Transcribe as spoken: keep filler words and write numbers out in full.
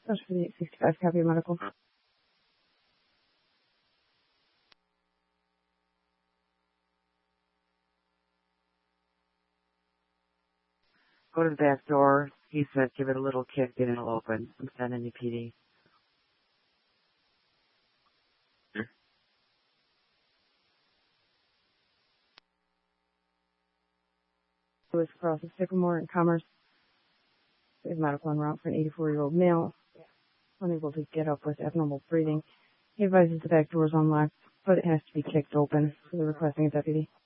That's for the eight sixty-five copy of medical. Go to the back door. He said give it a little kick and it'll open. I'm sending you P D. Lewis Cross of Sycamore in Commerce. Is medical en route for an eighty-four-year-old male. Unable to get up with abnormal breathing. He advises the back door is unlocked, but it has to be kicked open. So they're requesting a deputy.